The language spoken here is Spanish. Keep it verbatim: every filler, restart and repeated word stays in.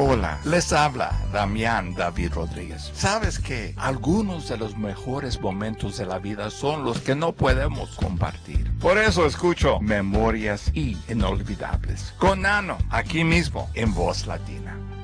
Hola, les habla Damián David Rodríguez. ¿Sabes que algunos de los mejores momentos de la vida son los que no podemos compartir? Por eso escucho Memorias Inolvidables con Nano, aquí mismo en Voz Latina.